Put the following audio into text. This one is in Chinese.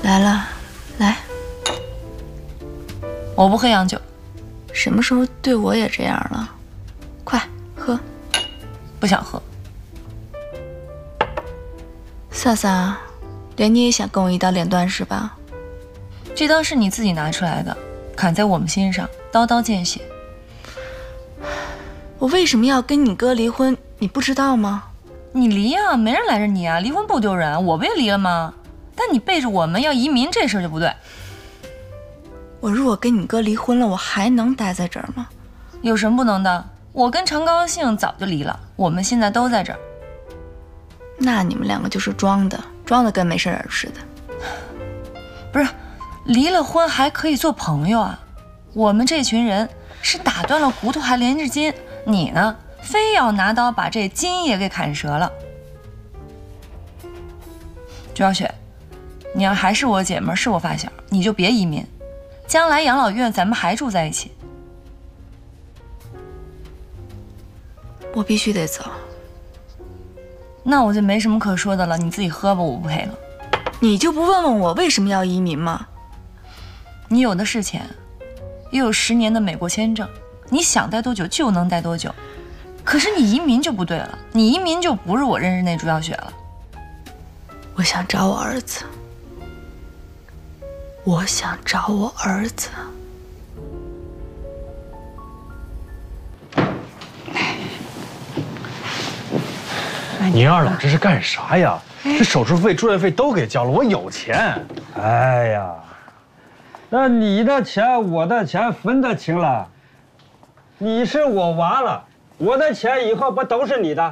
来了，来。 我不喝洋酒。 什么时候对我也这样了？快喝。 不想喝。 飒飒，连你也想跟我一刀两断是吧？ 这刀是你自己拿出来的，砍在我们心上，刀刀见血。 我为什么要跟你哥离婚？你不知道吗？ 你离啊，没人拦着你啊，离婚不丢人，我不也离了吗？但你背着我们要移民这事儿就不对。 我如果跟你哥离婚了，我还能待在这儿吗？ 有什么不能的？我跟常高兴早就离了，我们现在都在这儿。 那你们两个就是装的，装的跟没事人似的。 不是，离了婚还可以做朋友啊。我们这群人是打断了骨头还连着筋，你呢，非要拿刀把这筋也给砍折了。朱小雪，你要还是我姐们儿，是我发小，你就别移民。将来养老院咱们还住在一起。 我必须得走。 那我就没什么可说的了，你自己喝吧，我不陪了。 你就不问问我为什么要移民吗？ 你有的是钱，又有10年的美国签证，你想待多久就能待多久。可是你移民就不对了，你移民就不是我认识那朱小雪了。 我想找我儿子。我想找我儿子。 你二老这是干啥呀？这手术费、住院费都给交了，我有钱。 哎呀，那你的钱我的钱分得清了。你是我娃了，我的钱以后不都是你的？